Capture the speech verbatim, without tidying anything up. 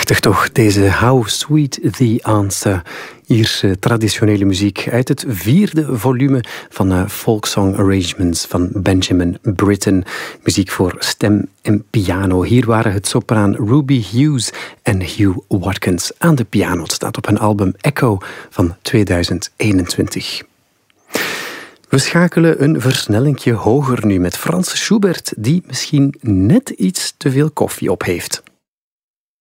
Prachtig toch, deze How Sweet the Answer. Ierse traditionele muziek uit het vierde volume van uh, Folksong Arrangements van Benjamin Britten. Muziek voor stem en piano. Hier waren het sopraan Ruby Hughes en Hugh Watkins aan de piano. Het staat op hun album Echo van tweeduizend eenentwintig. We schakelen een versnellingje hoger nu met Franz Schubert, die misschien net iets te veel koffie op heeft.